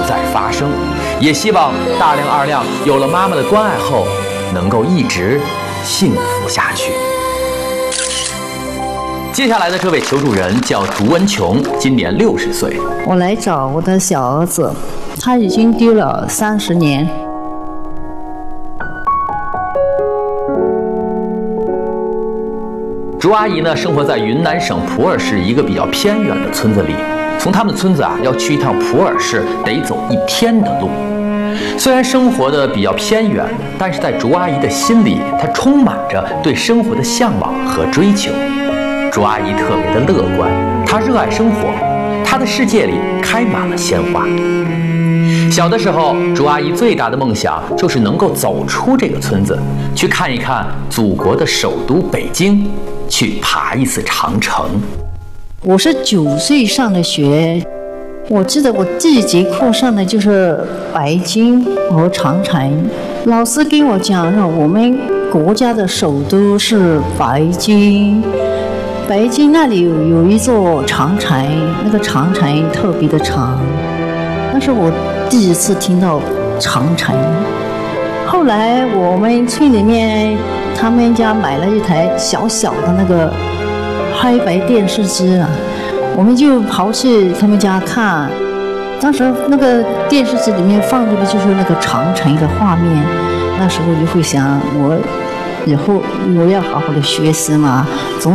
再发生。也希望大亮二亮有了妈妈的关爱后，能够一直幸福下去。接下来的这位求助人叫朱文琼，今年60岁。 我来找我的小儿子，他已经丢了30年。 朱阿姨呢，生活在云南省普洱市一个比较偏远的村子里。从他们村子要去一趟普洱市，得走1天的路。虽然生活的比较偏远，但是在朱阿姨的心里，她充满着对生活的向往和追求。朱阿姨特别的乐观，她热爱生活，她的世界里开满了鲜花。小的时候，朱阿姨最大的梦想就是能够走出这个村子，去看一看祖国的首都北京，去爬一次长城。 我是9岁上的学，我记得我第1节课上的就是北京和长城。老师跟我讲说，我们国家的首都是北京，北京那里有一座长城，那个长城特别的长。那是我第1次听到长城。后来我们村里面，他们家买了一台小小的那个黑白电视机啊，我们就跑去他们家看。当时那个电视机里面放着的就是那个长城的画面。那时候就会想，我以后我要好好的学习嘛，总